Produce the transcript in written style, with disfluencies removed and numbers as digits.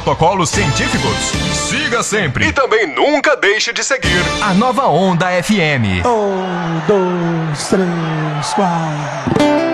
protocolos científicos? Siga sempre e também nunca deixe de seguir a Nova Onda FM. 1, 2, 3, 4.